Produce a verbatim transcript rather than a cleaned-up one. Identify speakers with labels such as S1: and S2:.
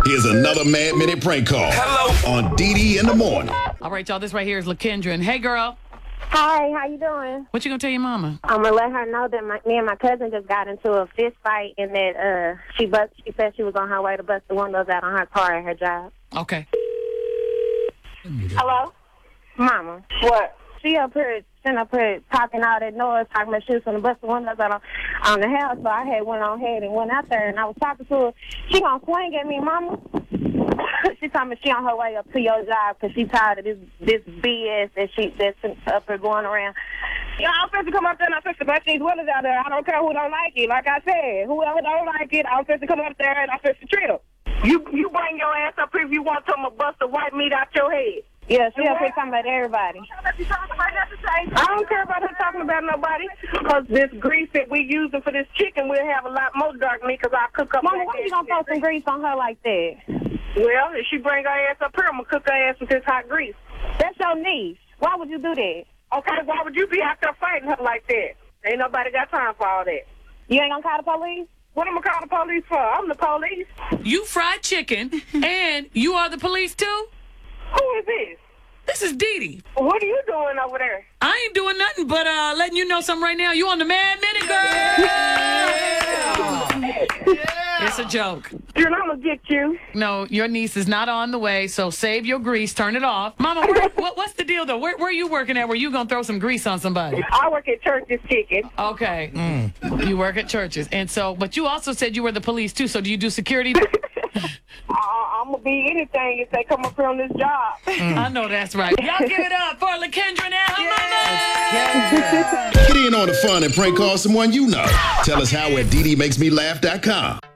S1: Here's another Mad Minute prank call. Hello. On Dee Dee in the morning.
S2: All right, y'all, this right here is LaKendra. And hey, girl.
S3: Hi, how you doing?
S2: What you gonna tell your mama?
S3: I'm gonna let her know that my, me and my cousin just got into a fist fight, and that uh, she bust, she said she was on her way to bust the windows out on her car at her job.
S2: Okay.
S3: Hello? Mama. What? She up here, sitting up here talking all that noise, talking about she was gonna bust the windows out on, on the house, so I had went on ahead and went out there, and I was talking to her. She gonna swing at me, Mama. She told me she on her way up to your job because she tired of this this B S that she that's up here going around. You know, I'm supposed to come up there and I'm supposed to bust these windows out there. I don't care who don't like it. Like I said, whoever don't like it, I'm supposed to come up there and I'm supposed to trip. You you bring your ass up here if you want someone to bust the white meat out your head. Yeah, she up here talking about everybody. I don't care about her talking about nobody, because this grease that we using for this chicken, we'll have a lot more dark meat because I cook up. Mama, why you gonna throw some grease on her like that? Well, if she bring her ass up here, I'm gonna cook her ass with this hot grease. That's your niece. Why would you do that? Okay, why would you be out there fighting her like that? Ain't nobody got time for all that. You ain't gonna call the police? What am I calling the police for? I'm the police.
S2: You fried chicken, and you are the police too?
S3: Who is this?
S2: This is Dee Dee.
S3: What are you doing over there?
S2: I ain't doing nothing but uh, letting you know something right now. You on the Mad Minute, girl? Yeah. Yeah. It's a joke.
S3: You're not gonna get you.
S2: No, your niece is not on the way, so save your grease. Turn it off. Mama, where, what, what's the deal, though? Where, where are you working at where you going to throw some grease on somebody?
S3: I work at Church's Chicken.
S2: Okay. Mm. You work at Church's. And so, but you also said you were the police, too, so do you do security?
S3: I'm going to be anything if they come up here on this job.
S2: Mm. I know that's right. Y'all give it up for LaKendra and her
S1: yes. Mama. Get in on the fun and prank call someone you know. Tell us how at Dee Dee Makes Me Laugh dot com.